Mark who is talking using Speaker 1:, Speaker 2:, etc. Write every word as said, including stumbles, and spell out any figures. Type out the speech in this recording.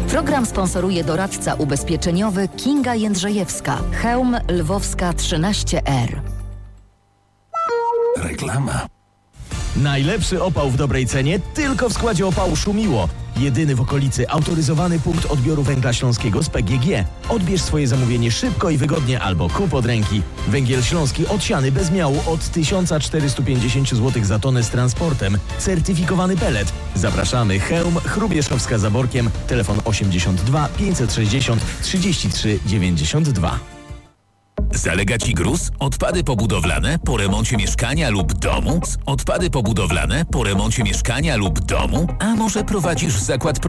Speaker 1: Program sponsoruje doradca ubezpieczeniowy Kinga Jędrzejewska. Chełm Lwowska trzynaście R.
Speaker 2: Reklama.
Speaker 3: Najlepszy opał w dobrej cenie tylko w składzie opału Szumiło. Jedyny w okolicy autoryzowany punkt odbioru węgla śląskiego z P G G. Odbierz swoje zamówienie szybko i wygodnie albo kup od ręki. Węgiel śląski odsiany bez miału od tysiąc czterysta pięćdziesiąt złotych za tonę z transportem. Certyfikowany pelet. Zapraszamy. Chełm, Chrubieszowska za Borkiem. Telefon osiemdziesiąt dwa pięćset sześćdziesiąt trzydzieści trzy dziewięćdziesiąt dwa.
Speaker 2: Zalega Ci gruz? Odpady pobudowlane po remoncie mieszkania lub domu? Odpady pobudowlane po remoncie mieszkania lub domu? A może prowadzisz zakład